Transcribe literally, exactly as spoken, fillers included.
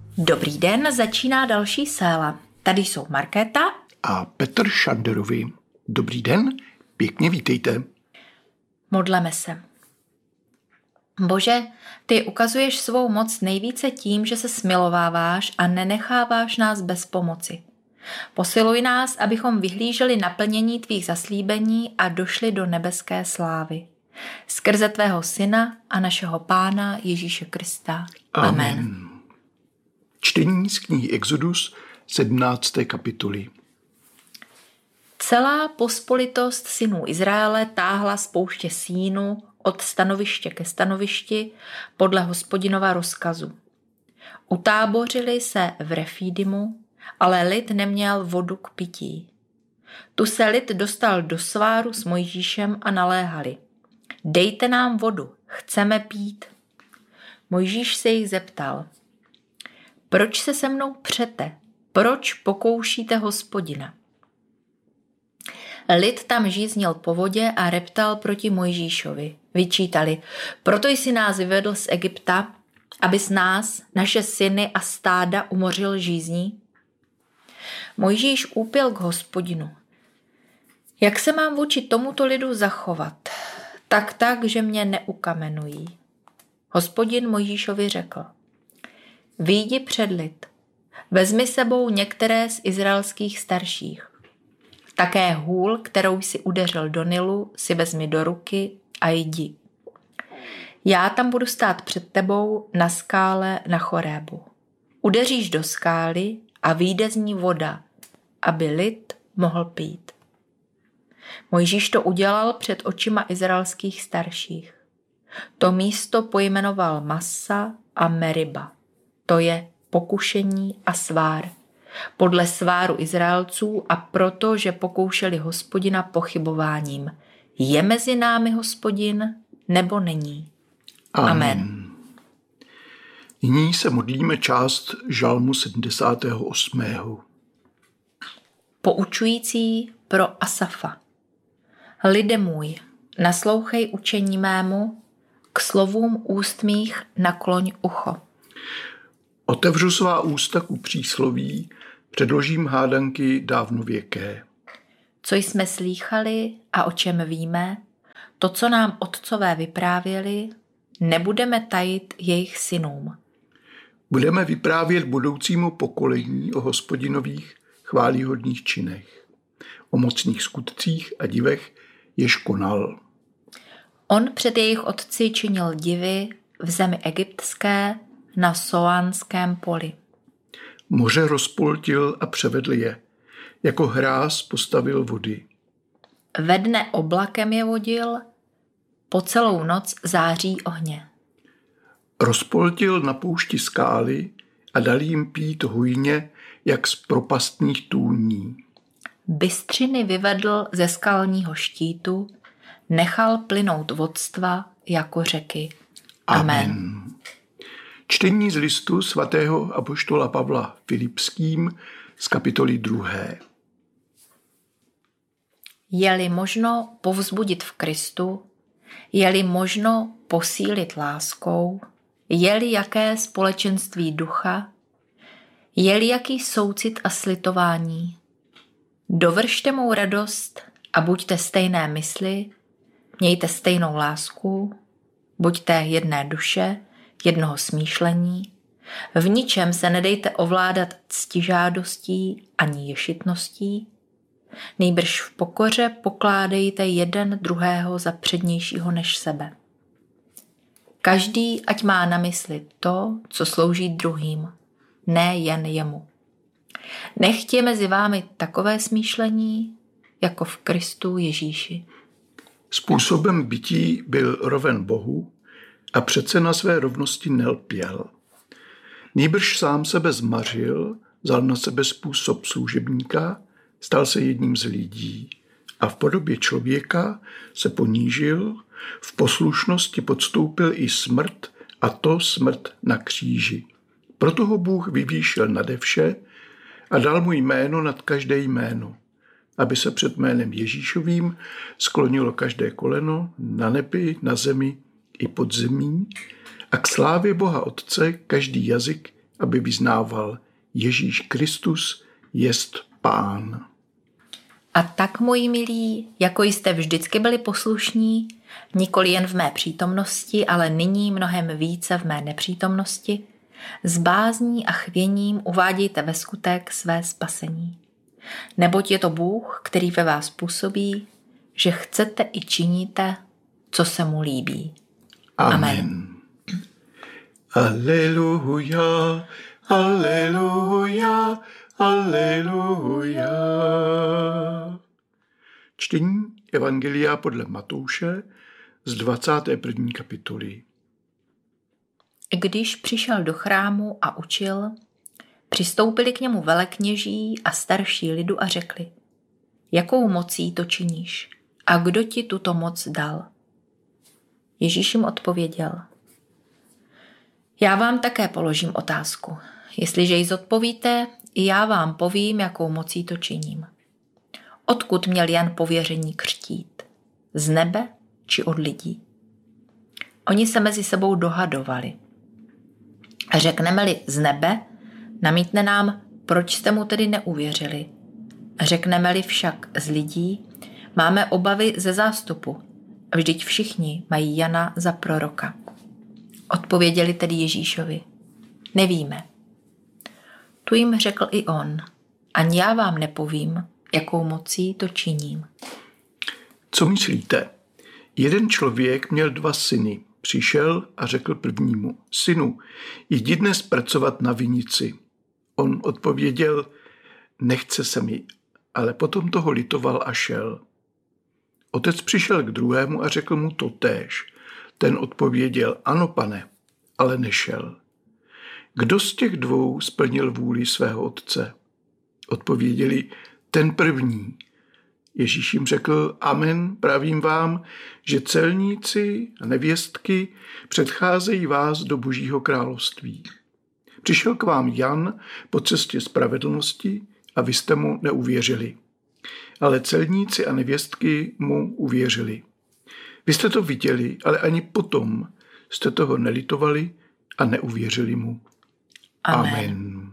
Dobrý den, začíná další séla. Tady jsou Markéta a Petr Šanderovi. Dobrý den, pěkně vítejte. Modleme se. Bože, ty ukazuješ svou moc nejvíce tím, že se smilováváš a nenecháváš nás bez pomoci. Posiluj nás, abychom vyhlíželi naplnění tvých zaslíbení a došli do nebeské slávy. Skrze tvého syna a našeho Pána Ježíše Krista. Amen. Amen. Čtení z knihy Exodus sedmnácté kapitoly. Celá pospolitost synů Izraele táhla z pouště Sínu od stanoviště ke stanovišti podle Hospodinova rozkazu. Utábořili se v Refídimu, ale lid neměl vodu k pití. Tu se lid dostal do sváru s Mojžíšem a naléhali. Dejte nám vodu, chceme pít. Mojžíš se jich zeptal. Proč se se mnou přete? Proč pokoušíte Hospodina? Lid tam žíznil po vodě a reptal proti Mojžíšovi. Vyčítali, proto jsi nás vyvedl z Egypta, abys nás, naše syny a stáda umořil žízní? Mojžíš úpěl k Hospodinu. Jak se mám vůči tomuto lidu zachovat? Tak tak, že mě neukamenují. Hospodin Mojžíšovi řekl. Vyjdi před lid, vezmi sebou některé z izraelských starších. Také hůl, kterou si udeřil do Nilu, si vezmi do ruky a jdi. Já tam budu stát před tebou na skále na Chorébu. Udeříš do skály a vyjde z ní voda, aby lid mohl pít. Mojžíš to udělal před očima izraelských starších. To místo pojmenoval Massa a Meriba. To je pokušení a svár. Podle sváru Izraelců a proto, že pokoušeli Hospodina pochybováním. Je mezi námi Hospodin, nebo není? Amen. Amen. Nyní se modlíme část žalmu sedmdesát osm. Poučující pro Asafa. Lide můj, naslouchej učení mému, k slovům úst mých nakloň ucho. Otevřu svá ústa ku přísloví, předložím hádanky dávnověké. Co jsme slýchali a o čem víme, to, co nám otcové vyprávěli, nebudeme tajit jejich synům. Budeme vyprávět budoucímu pokolení o Hospodinových chvályhodných činech, o mocných skutcích a divech, jež konal. On před jejich otci činil divy v zemi egyptské, na Soánském poli. Moře rozpoltil a převedl je. Jako hráz postavil vody. Ve dne oblakem je vodil, po celou noc září ohně. Rozpoltil na poušti skály a dal jim pít hojně, jak z propastných tůní. Bystřiny vyvedl ze skalního štítu, nechal plynout vodstva jako řeky. Amen. Amen. Čtení z listu svatého apoštola Pavla Filipským z kapitoly druhé. Je-li možno povzbudit v Kristu, je-li možno posílit láskou, je-li jaké společenství ducha, je-li jaký soucit a slitování, dovršte mou radost a buďte stejné mysli, mějte stejnou lásku, buďte jedné duše, jednoho smýšlení, v ničem se nedejte ovládat ctižádostí ani ješitností, nýbrž v pokoře pokládejte jeden druhého za přednějšího než sebe. Každý ať má na mysli to, co slouží druhým, ne jen jemu. Nechť je mezi vámi takové smýšlení, jako v Kristu Ježíši. Způsobem bytí byl roven Bohu a přece na své rovnosti nelpěl. Nýbrž sám sebe zmařil, vzal na sebe způsob služebníka, stal se jedním z lidí a v podobě člověka se ponížil, v poslušnosti podstoupil i smrt, a to smrt na kříži. Proto ho Bůh vyvýšil nade vše a dal mu jméno nad každé jméno, aby se před jménem Ježíšovým sklonilo každé koleno na nebi, na zemi i pod zemí a k slávě Boha Otce každý jazyk aby vyznával Ježíš Kristus jest Pán. A tak, moji milí, jako jste vždycky byli poslušní, nikoli jen v mé přítomnosti, ale nyní mnohem více v mé nepřítomnosti, s bázní a chvěním uvádějte ve skutek své spasení. Neboť je to Bůh, který ve vás působí, že chcete i činíte, co se mu líbí. Amen. Amen. Aleluja, aleluja, aleluja. Čtení Evangelia podle Matouše z dvacáté první kapitoly. Když přišel do chrámu a učil, přistoupili k němu velekněží a starší lidu a řekli: Jakou mocí to činíš? A kdo ti tuto moc dal? Ježíš jim odpověděl: Já vám také položím otázku. Jestliže ji zodpovíte, i já vám povím, jakou mocí to činím. Odkud měl Jan pověření křtít? Z nebe či od lidí? Oni se mezi sebou dohadovali. Řekneme-li z nebe, namítne nám, proč jste mu tedy neuvěřili. Řekneme-li však z lidí, máme obavy ze zástupu. Vždyť všichni mají Jana za proroka. Odpověděli tedy Ježíšovi: Nevíme. Tu jim řekl i on: Ani já vám nepovím, jakou mocí to činím. Co myslíte? Jeden člověk měl dva syny. Přišel a řekl prvnímu: Synu, jdi dnes pracovat na vinici. On odpověděl: Nechce se mi, ale potom toho litoval a šel. Otec přišel k druhému a řekl mu totéž. Ten odpověděl: Ano, pane, ale nešel. Kdo z těch dvou splnil vůli svého otce? Odpověděli: Ten první. Ježíš jim řekl: Amen, pravím vám, že celníci a nevěstky předcházejí vás do Božího království. Přišel k vám Jan po cestě spravedlnosti a vy jste mu neuvěřili. Ale celníci a nevěstky mu uvěřili. Vy jste to viděli, ale ani potom jste toho nelitovali a neuvěřili mu. Amen. Amen.